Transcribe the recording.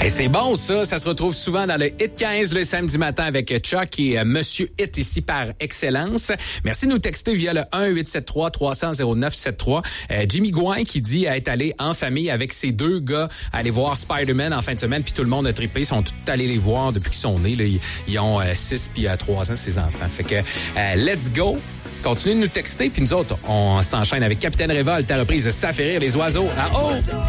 Hey, c'est bon, ça. Ça se retrouve souvent dans le Hit 15 le samedi matin avec Chuck et Monsieur Hit ici par excellence. Merci de nous texter via le 1-873-300-0973. Jimmy Gouin qui dit être allé en famille avec ses deux gars aller voir Spider-Man en fin de semaine, puis tout le monde a trippé. Ils sont tous allés les voir depuis qu'ils sont nés. Là. Ils ont 6 puis 3 ans, ces enfants. Fait que let's go. Continuez de nous texter, puis nous autres, on s'enchaîne avec Capitaine Révolte, ta reprise de Ça fait rire les oiseaux. Ah oh!